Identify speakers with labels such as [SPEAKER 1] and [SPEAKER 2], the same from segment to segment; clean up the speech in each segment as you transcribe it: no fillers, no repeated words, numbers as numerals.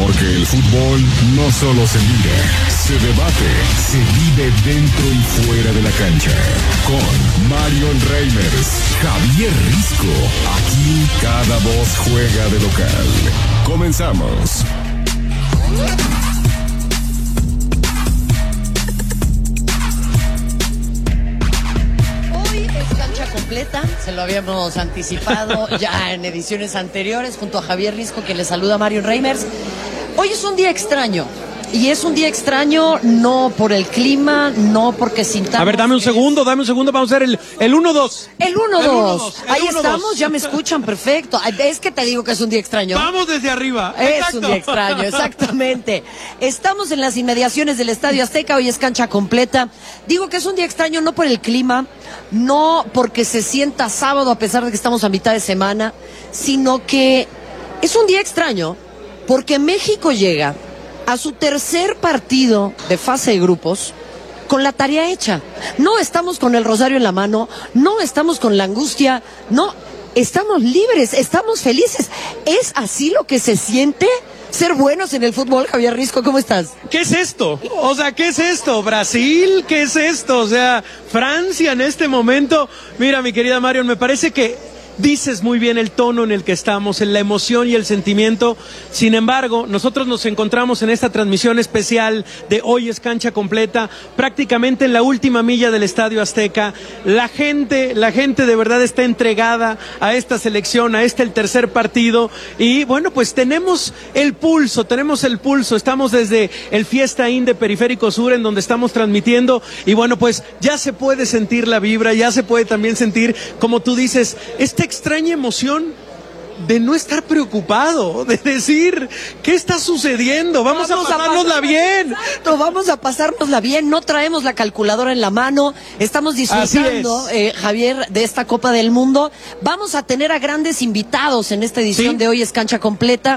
[SPEAKER 1] Porque el fútbol no solo se mira, se debate, se vive dentro y fuera de la cancha. Con Marion Reimers, Javier Risco. Aquí cada voz juega de local. Comenzamos.
[SPEAKER 2] Completa, se lo habíamos anticipado ya en ediciones anteriores junto a Javier Risco, quien le saluda a Marion Reimers. Hoy es un día extraño, y es un día extraño no por el clima, no porque sintamos...
[SPEAKER 3] A ver, dame un segundo, vamos a hacer el 1-2.
[SPEAKER 2] El 1-2. Ahí estamos, ya me escuchan, perfecto. Es que te digo que es un día extraño.
[SPEAKER 3] Vamos desde arriba.
[SPEAKER 2] Es
[SPEAKER 3] Exacto.
[SPEAKER 2] un día extraño, exactamente. Estamos en las inmediaciones del Estadio Azteca, hoy es cancha completa. Digo que es un día extraño no por el clima, no porque se sienta sábado a pesar de que estamos a mitad de semana, sino que es un día extraño porque México llega a su tercer partido de fase de grupos con la tarea hecha. No estamos con el rosario en la mano, no estamos con la angustia, no, estamos libres, estamos felices. ¿Es así lo que se siente ser buenos en el fútbol? Javier Risco, ¿cómo estás?
[SPEAKER 3] ¿Qué es esto? O sea, ¿qué es esto? ¿Brasil? ¿Qué es esto? O sea, Francia en este momento. Mira, mi querida Marion, me parece que dices muy bien el tono en el que estamos, en la emoción y el sentimiento. Sin embargo, nosotros nos encontramos en esta transmisión especial de Hoy es Cancha Completa, prácticamente en la última milla del Estadio Azteca. La gente de verdad está entregada a esta selección, a el tercer partido. Y bueno, pues tenemos el pulso. Estamos desde el Fiesta Inn de Periférico Sur, en donde estamos transmitiendo. Y bueno, pues ya se puede sentir la vibra, ya se puede también sentir, como tú dices, esta extraña emoción de no estar preocupado, de decir, ¿qué está sucediendo? Vamos a pasárnosla bien.
[SPEAKER 2] Exacto, vamos a pasárnosla bien, no traemos la calculadora en la mano, estamos disfrutando, Javier, de esta Copa del Mundo. Vamos a tener a grandes invitados en esta edición de Hoy es Cancha Completa.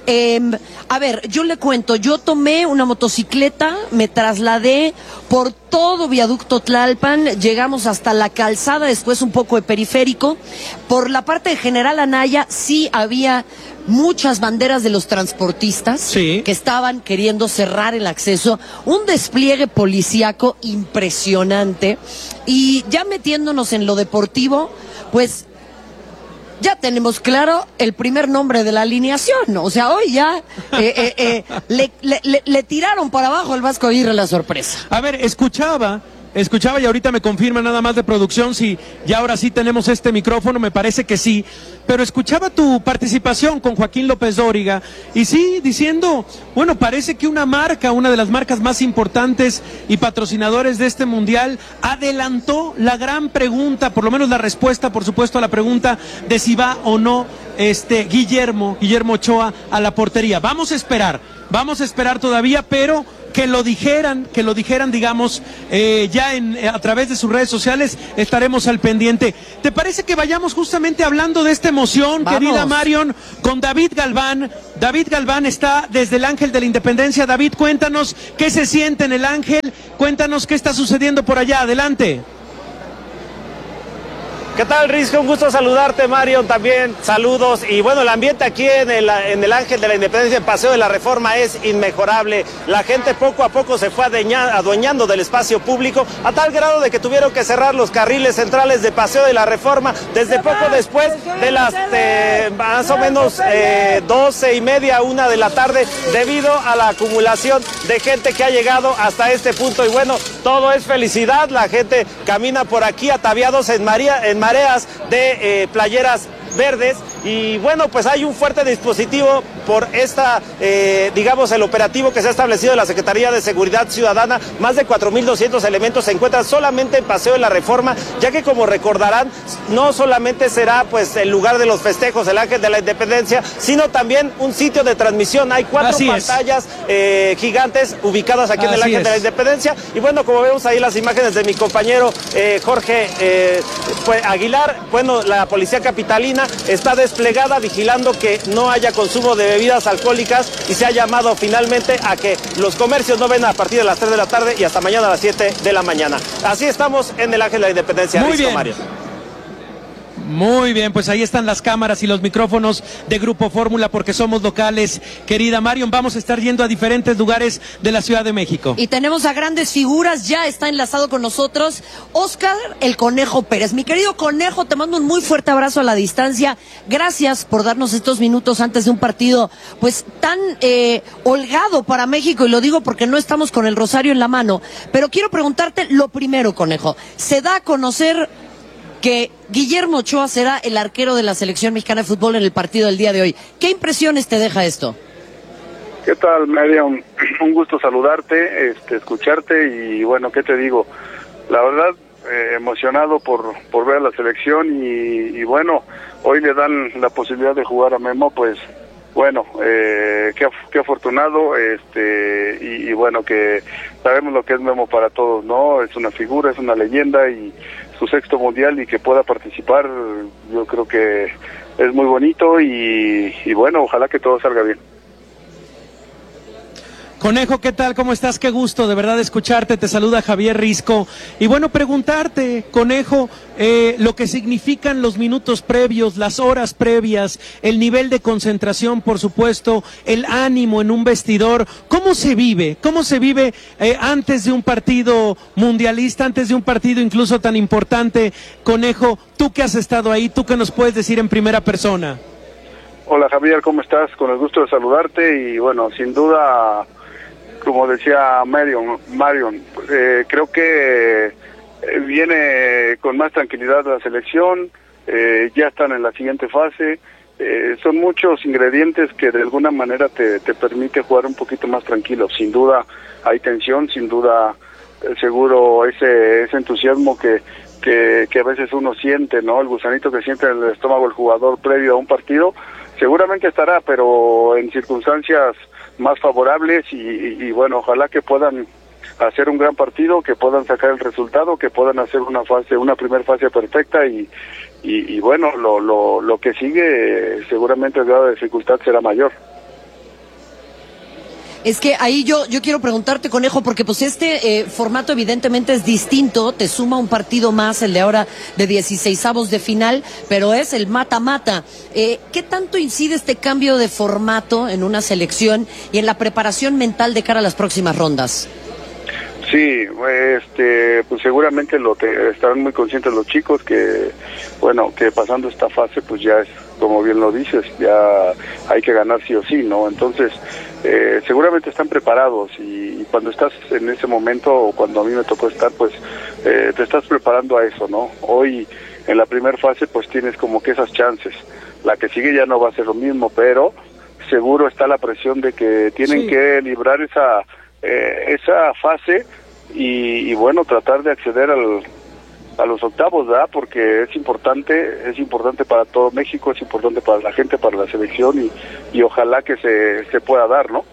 [SPEAKER 2] A ver, yo le cuento, yo tomé una motocicleta, me trasladé por todo Viaducto Tlalpan, llegamos hasta la calzada, después un poco de Periférico. Por la parte de General Anaya sí había muchas banderas de los transportistas que estaban queriendo cerrar el acceso, un despliegue policíaco impresionante. Y ya metiéndonos en lo deportivo, pues ya tenemos claro el primer nombre de la alineación. O sea, hoy ya le tiraron para abajo al Vasco Aguirre la sorpresa.
[SPEAKER 3] A ver, escuchaba y ahorita me confirma nada más de producción si ya ahora sí tenemos este micrófono, me parece que sí, pero escuchaba tu participación con Joaquín López Dóriga y sí, diciendo, bueno, parece que una de las marcas más importantes y patrocinadores de este mundial, adelantó la gran pregunta, por lo menos la respuesta, por supuesto, a la pregunta de si va o no Guillermo Ochoa a la portería. Vamos a esperar todavía, pero que lo dijeran, digamos, ya a través de sus redes sociales, estaremos al pendiente. ¿Te parece que vayamos justamente hablando de esta emoción, querida Marion, con David Galván? David Galván está desde el Ángel de la Independencia. David, cuéntanos qué se siente en el Ángel, cuéntanos qué está sucediendo por allá, adelante.
[SPEAKER 4] ¿Qué tal, Risco? Un gusto saludarte, Marion, también saludos. Y bueno, el ambiente aquí en el Ángel de la Independencia, en Paseo de la Reforma, es inmejorable. La gente poco a poco se fue adueñando del espacio público, a tal grado de que tuvieron que cerrar los carriles centrales de Paseo de la Reforma desde poco después de las más o menos 12:30, 1 de la tarde, debido a la acumulación de gente que ha llegado hasta este punto. Y bueno, todo es felicidad. La gente camina por aquí ataviados en mareas de playeras verdes. Y bueno, pues hay un fuerte dispositivo por digamos, el operativo que se ha establecido en la Secretaría de Seguridad Ciudadana. Más de 4,200 elementos se encuentran solamente en Paseo de la Reforma, ya que, como recordarán, no solamente será pues el lugar de los festejos, el Ángel de la Independencia, sino también un sitio de transmisión. Hay 4 pantallas gigantes ubicadas aquí en el Ángel de la Independencia. Y bueno, como vemos ahí las imágenes de mi compañero Jorge pues, Aguilar, bueno, la Policía Capitalina está desplegada vigilando que no haya consumo de bebidas alcohólicas, y se ha llamado finalmente a que los comercios no vendan a partir de las 3 de la tarde y hasta mañana a las 7 de la mañana. Así estamos en el Ángel de la Independencia.
[SPEAKER 3] Muy bien.
[SPEAKER 4] Mario.
[SPEAKER 3] Muy bien, pues ahí están las cámaras y los micrófonos de Grupo Fórmula porque somos locales. Querida Marion, vamos a estar yendo a diferentes lugares de la Ciudad de México.
[SPEAKER 2] Y tenemos a grandes figuras, ya está enlazado con nosotros Óscar el Conejo Pérez. Mi querido Conejo, te mando un muy fuerte abrazo a la distancia. Gracias por darnos estos minutos antes de un partido pues tan holgado para México, y lo digo porque no estamos con el rosario en la mano. Pero quiero preguntarte lo primero, Conejo. Se da a conocer que Guillermo Ochoa será el arquero de la selección mexicana de fútbol en el partido del día de hoy. ¿Qué impresiones te deja esto?
[SPEAKER 5] ¿Qué tal, Marion? Un gusto saludarte, escucharte y bueno, ¿qué te digo? La verdad, emocionado por ver a la selección y bueno, hoy le dan la posibilidad de jugar a Memo, pues bueno, qué afortunado, y bueno, que sabemos lo que es Memo para todos, ¿no? Es una figura, es una leyenda y su sexto mundial y que pueda participar, yo creo que es muy bonito y bueno, ojalá que todo salga bien.
[SPEAKER 3] Conejo, ¿qué tal? ¿Cómo estás? Qué gusto de verdad escucharte. Te saluda Javier Risco. Y bueno, preguntarte, Conejo, lo que significan los minutos previos, las horas previas, el nivel de concentración, por supuesto, el ánimo en un vestidor. ¿Cómo se vive? ¿Cómo se vive antes de un partido mundialista, antes de un partido incluso tan importante? Conejo, tú que has estado ahí, ¿tú qué nos puedes decir en primera persona?
[SPEAKER 5] Hola Javier, ¿cómo estás? Con el gusto de saludarte y bueno, sin duda, como decía Marion, creo que viene con más tranquilidad la selección, ya están en la siguiente fase, son muchos ingredientes que de alguna manera te permite jugar un poquito más tranquilo. Sin duda hay tensión, sin duda seguro ese entusiasmo que a veces uno siente, ¿no? El gusanito que siente en el estómago el jugador previo a un partido, seguramente estará, pero en circunstancias más favorables y bueno, ojalá que puedan hacer un gran partido, que puedan sacar el resultado, que puedan hacer una primera fase perfecta y bueno, lo que sigue seguramente el grado de dificultad será mayor.
[SPEAKER 2] Es que ahí yo quiero preguntarte, Conejo, porque pues formato evidentemente es distinto, te suma un partido más, el de ahora de 16avos de final, pero es el mata-mata. ¿Qué tanto incide este cambio de formato en una selección y en la preparación mental de cara a las próximas rondas?
[SPEAKER 5] Sí, pues seguramente estarán muy conscientes los chicos que, bueno, que pasando esta fase pues ya es, como bien lo dices, ya hay que ganar sí o sí, ¿no? Entonces, seguramente están preparados y cuando estás en ese momento, o cuando a mí me tocó estar, pues te estás preparando a eso, ¿no? Hoy en la primera fase pues tienes como que esas chances, la que sigue ya no va a ser lo mismo, pero seguro está la presión de que tienen que librar esa fase y bueno, tratar de acceder a los octavos, ¿verdad? Porque es importante para todo México, es importante para la gente, para la selección y ojalá que se pueda dar, ¿no?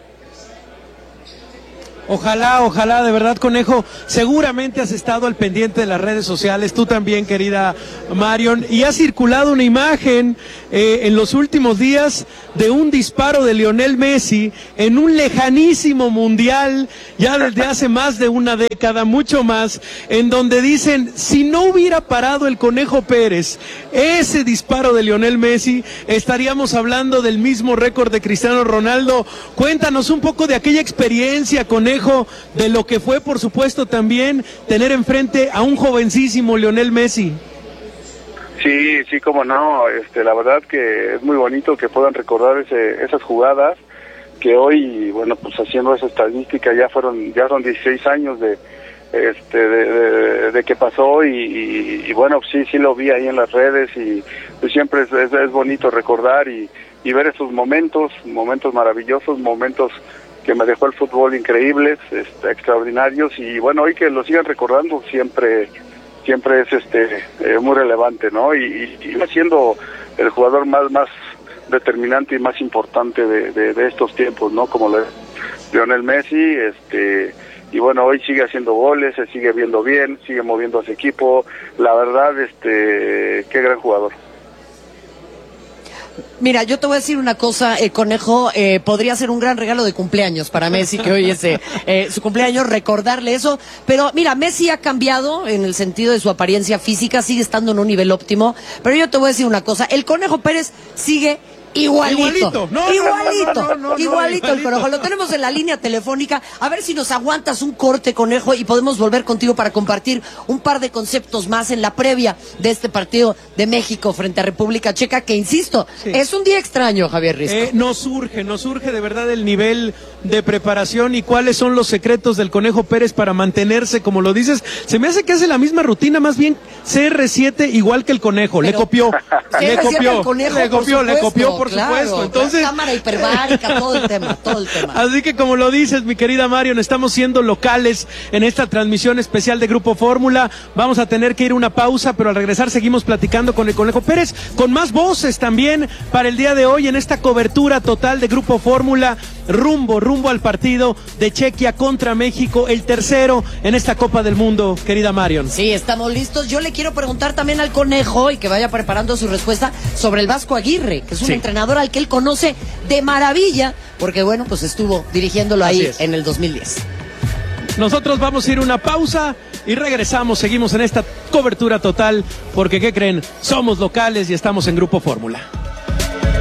[SPEAKER 3] Ojalá, de verdad, Conejo, seguramente has estado al pendiente de las redes sociales, tú también, querida Marion, y ha circulado una imagen en los últimos días de un disparo de Lionel Messi en un lejanísimo mundial, ya desde hace más de una década, mucho más, en donde dicen, si no hubiera parado el Conejo Pérez ese disparo de Lionel Messi, estaríamos hablando del mismo récord de Cristiano Ronaldo. Cuéntanos un poco de aquella experiencia, Conejo, de lo que fue, por supuesto, también tener enfrente a un jovencísimo Lionel Messi.
[SPEAKER 5] Sí, cómo no, la verdad que es muy bonito que puedan recordar esas jugadas, que hoy, bueno, pues haciendo esa estadística ya son 16 años de que pasó y bueno, sí lo vi ahí en las redes y pues siempre es bonito recordar y ver esos momentos maravillosos, momentos que me dejó el fútbol increíbles, extraordinarios y bueno, hoy que lo sigan recordando siempre es muy relevante, ¿no? Y va siendo el jugador más determinante y más importante de estos tiempos, ¿no? Como Lionel Messi, y bueno, hoy sigue haciendo goles, se sigue viendo bien, sigue moviendo a su equipo, la verdad, qué gran jugador.
[SPEAKER 2] Mira, yo te voy a decir una cosa, Conejo, podría ser un gran regalo de cumpleaños para Messi, que hoy es su cumpleaños, recordarle eso. Pero mira, Messi ha cambiado en el sentido de su apariencia física, sigue estando en un nivel óptimo. Pero yo te voy a decir una cosa, el Conejo Pérez sigue igualito. Igualito el Conejo. Lo tenemos en la línea telefónica. A ver si nos aguantas un corte, Conejo, y podemos volver contigo para compartir un par de conceptos más en la previa de este partido de México frente a República Checa, que insisto, es un día extraño, Javier Risco.
[SPEAKER 3] Nos surge de verdad el nivel de preparación y cuáles son los secretos del Conejo Pérez para mantenerse, como lo dices. Se me hace que hace la misma rutina, más bien CR7 igual que el Conejo.
[SPEAKER 2] Pero
[SPEAKER 3] le copió, por
[SPEAKER 2] claro,
[SPEAKER 3] supuesto. Entonces,
[SPEAKER 2] cámara hiperbárica, todo el tema.
[SPEAKER 3] Así que como lo dices, mi querida Marion, estamos siendo locales en esta transmisión especial de Grupo Fórmula. Vamos a tener que ir a una pausa, pero al regresar seguimos platicando con el Conejo Pérez, con más voces también para el día de hoy en esta cobertura total de Grupo Fórmula, rumbo al partido de Chequia contra México, el tercero en esta Copa del Mundo, querida Marion.
[SPEAKER 2] Sí, estamos listos. Yo le quiero preguntar también al Conejo, y que vaya preparando su respuesta, sobre el Vasco Aguirre, que es un entrenador al que él conoce de maravilla, porque bueno, pues estuvo dirigiéndolo ahí en el 2010.
[SPEAKER 3] Nosotros vamos a ir a una pausa y regresamos, seguimos en esta cobertura total, porque ¿qué creen? Somos locales y estamos en Grupo Fórmula.